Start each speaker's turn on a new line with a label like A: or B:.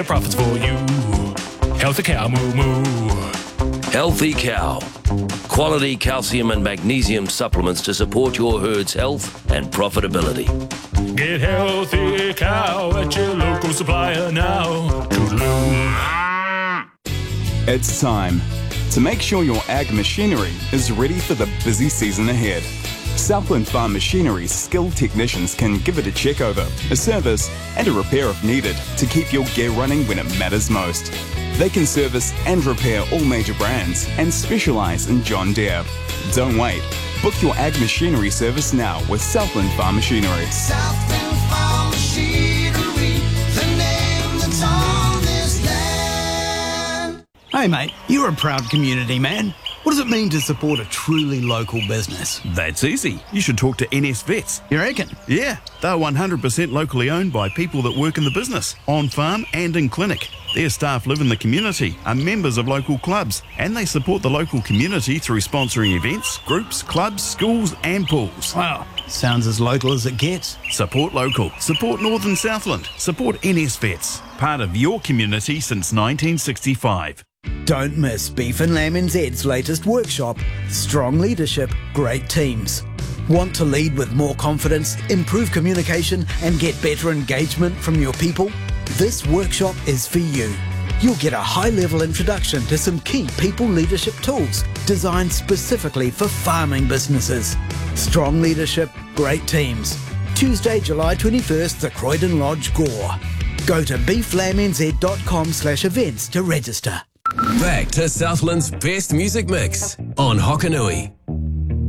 A: profits for you. Healthy cow, moo moo.
B: Healthy Cow. Quality calcium and magnesium supplements to support your herd's health and profitability.
A: Get Healthy Cow at your local supplier now. Toodaloo.
C: It's time to make sure your ag machinery is ready for the busy season ahead. Southland Farm Machinery's skilled technicians can give it a check over, a service and a repair if needed to keep your gear running when it matters most. They can service and repair all major brands and specialise in John Deere. Don't wait. Book your ag machinery service now with Southland Farm Machinery.
D: Southland Farm Machinery, the name that's on this land.
E: Hey mate, you're a proud community man. What does it mean to support a truly local business?
F: That's easy. You should talk to NS Vets.
E: You reckon?
F: Yeah, they're 100% locally owned by people that work in the business, on farm and in clinic. Their staff live in the community, are members of local clubs, and they support the local community through sponsoring events, groups, clubs, schools and pools.
E: Wow, sounds as local as it gets.
F: Support local. Support Northern Southland. Support NS Vets. Part of your community since 1965.
G: Don't miss Beef and Lamb NZ's latest workshop, Strong Leadership, Great Teams. Want to lead with more confidence, improve communication and get better engagement from your people? This workshop is for you. You'll get a high-level introduction to some key people leadership tools designed specifically for farming businesses. Strong Leadership, Great Teams. Tuesday, July 21st, the Croydon Lodge, Gore. Go to beeflambnz.com/events to register.
H: Back to Southland's best music mix on Hokanui.